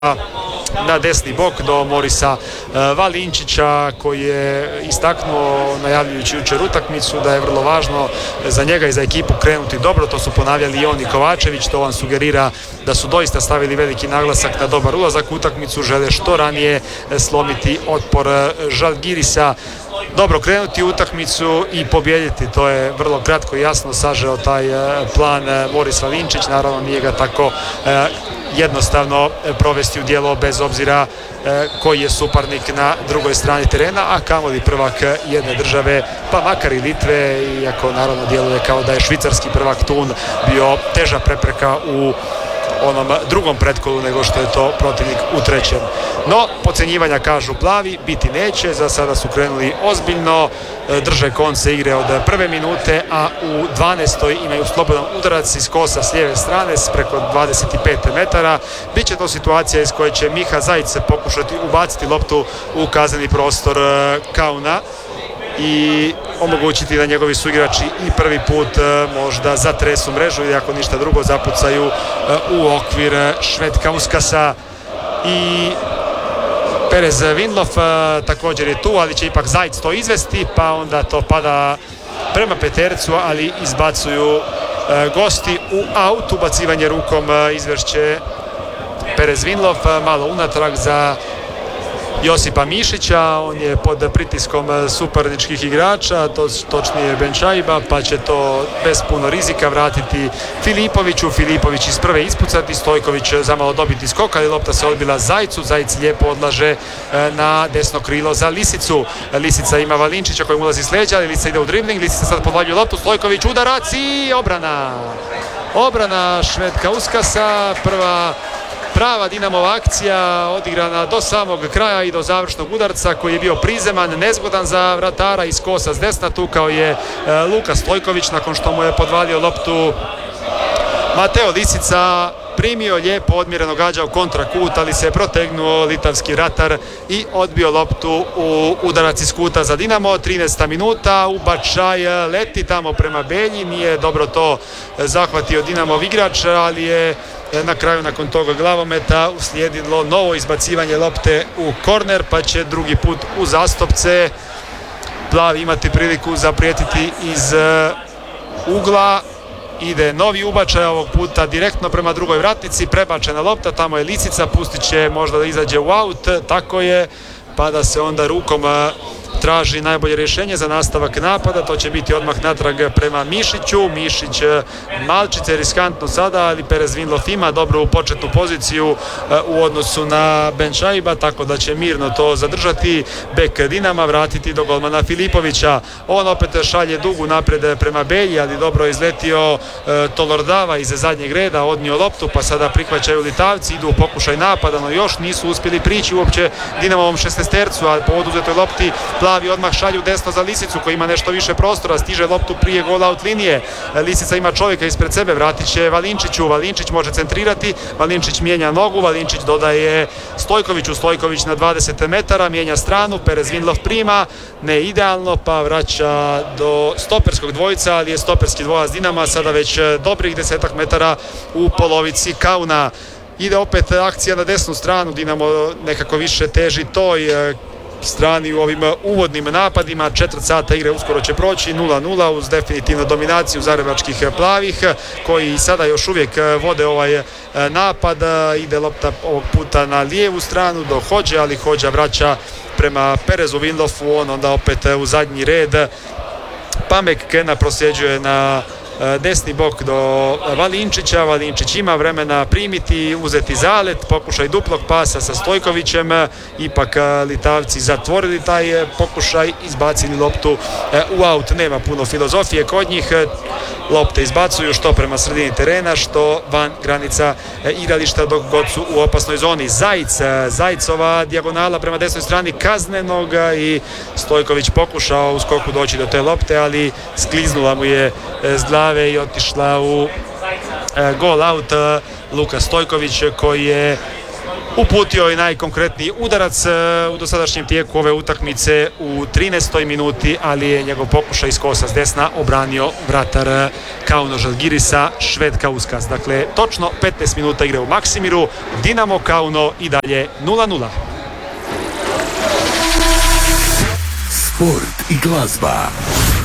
na desni bok do Morisa Valinčića, koji je istaknuo najavljujući jučer utakmicu da je vrlo važno za njega i za ekipu krenuti dobro. To su ponavljali i on i Kovačević. To vam sugerira da su doista stavili veliki naglasak na dobar ulazak u utakmicu, žele što ranije slomiti otpor Žalgirisa, dobro krenuti u utakmicu i pobijediti. To je vrlo kratko i jasno sažeo taj plan Moris Valinčić. Naravno nije ga tako jednostavno provesti u djelo bez obzira koji je suparnik na drugoj strani terena, a kamoli prvak jedne države, pa makar i Litve, iako naravno djeluje kao da je švicarski prvak Thun bio teža prepreka u onom drugom pretkolu nego što je to protivnik u trećem. No, podcjenjivanja, kažu plavi, biti neće. Za sada su krenuli ozbiljno, drže konce igre od prve minute, a u 12. imaju slobodan udarac iz kosa s lijeve strane preko 25 metara. Biće to situacija iz koje će Miha Zajic pokušati ubaciti loptu u kazneni prostor Kauna i omogućiti da njegovi suigrači i prvi put možda zatresu mrežu ili ako ništa drugo zapucaju u okvir Švedkauskasa. I Perez Vindlof također je tu, ali će ipak Zajic to izvesti, pa onda to pada prema petercu, ali izbacuju gosti u aut. Ubacivanje rukom izvešće Perez Vindlof, malo unatrag za Josipa Mišića. On je pod pritiskom suparničkih igrača, točnije Benčajba, pa će to bez puno rizika vratiti Filipoviću. Filipović iz prve ispucati, Stojković zamalo dobiti skok, ali lopta se odbila Zajcu. Zajic lijepo odlaže na desno krilo za Lisicu. Lisica ima Valinčića koji mu ulazi s leđa, ali Lisica ide u dribling. Lisica sad podvaljuje loptu, Stojković udarac i obrana Švedkauskasa. Prava Dinamova akcija odigrana do samog kraja i do završnog udarca koji je bio prizeman, nezgodan za vratara. Iz kosa s desna tukao je Luka Stojković nakon što mu je podvalio loptu Mateo Lisica. Primio lijepo, odmjereno gađao kontrakut, ali se je protegnuo litavski vratar i odbio loptu u udarac iz kuta za Dinamo. 13. minuta, ubačaj leti tamo prema Belji, nije dobro to zahvatio Dinamov igrač, ali je na kraju nakon toga glavometa uslijedilo novo izbacivanje lopte u korner, pa će drugi put u zastopce plavi imati priliku zaprijetiti iz ugla. Ide novi ubačaj, ovog puta direktno prema drugoj vratnici, prebačena lopta, tamo je Lisica, pustit će možda da izađe u aut, tako je, pa da se onda rukom traži najbolje rješenje za nastavak napada. To će biti odmah natrag prema Mišiću. Mišić malčice riskantno sada, ali Perez Vindlof ima dobru početnu poziciju u odnosu na Benčajba, tako da će mirno to zadržati. Bek Dinama vratiti do golmana Filipovića. On opet šalje dugu napred prema Belji, ali dobro je izletio Tolordava iz zadnjeg reda, odnio loptu, pa sada prihvaćaju Litavci, idu u pokušaj napada, no još nisu uspjeli prići uopće Dinamovom šestestercu, a po oduzetoj lopti plavi odmah šalju desno za Lisicu koji ima nešto više prostora, stiže loptu prije gola out linije. Lisica ima čovjeka ispred sebe, vratit će Valinčiću. Valinčić može centrirati, Valinčić mijenja nogu, Valinčić dodaje Stojkoviću. Stojković na 20 metara, mijenja stranu, Perez Vindlof prima, ne idealno, pa vraća do stoperskog dvojica, ali je stoperski dvojac Dinama sada već dobrih 10 metara u polovici Kauna. Ide opet akcija na desnu stranu, Dinamo nekako više teži toj strani u ovim uvodnim napadima. 4 sata igre uskoro će proći, 0-0 uz definitivnu dominaciju zagrebačkih plavih koji sada još uvijek vode ovaj napad. Ide lopta ovog puta na lijevu stranu do Hođe, ali Hođa vraća prema Perezu Vindlofu, on onda opet u zadnji red. Pamek Kena prosljeđuje na desni bok do Valinčića. Valinčić ima vremena primiti, uzeti zalet, pokušaj duplog pasa sa Stojkovićem, ipak Litavci zatvorili taj pokušaj, izbacili loptu u aut. Nema puno filozofije kod njih, lopte izbacuju što prema sredini terena, što van granica igrališta dok god su u opasnoj zoni. Zajcova dijagonala prema desnoj strani kaznenog i Stojković pokušao u skoku doći do te lopte, ali skliznula mu je s glave i otišla u gol out. Luka Stojković koji je uputio je najkonkretniji udarac u dosadašnjem tijeku ove utakmice u 13. minuti, ali je njegov pokušaj iz kosa s desna obranio vratar Kauno Žalgirisa, Šved Kauskas. Dakle, točno 15 minuta igre u Maksimiru, Dinamo Kauno i dalje 0:0. Sport i glazba.